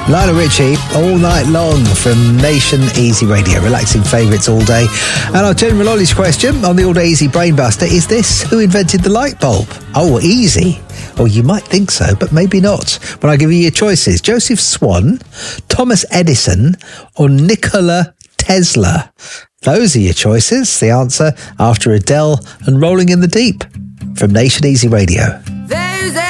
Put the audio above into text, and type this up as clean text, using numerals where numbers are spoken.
Lionel Richie, All Night Long from Nation Easy Radio. Relaxing favourites all day. And our general knowledge question on the All Day Easy Brainbuster is this: who invented the light bulb? Oh, easy. Well, you might think so, but maybe not. But I'll give you your choices: Joseph Swan, Thomas Edison, or Nikola Tesla. Those are your choices. The answer after Adele and Rolling in the Deep from Nation Easy Radio.